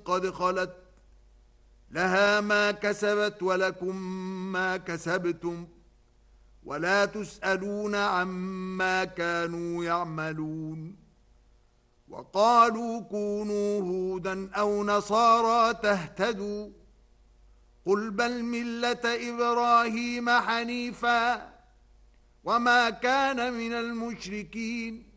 قد خلت لها ما كسبت ولكم ما كسبتم ولا تسألون عما كانوا يعملون. وقالوا كونوا هودا أو نصارى تهتدوا قل بل ملة إبراهيم حنيفا وما كان من المشركين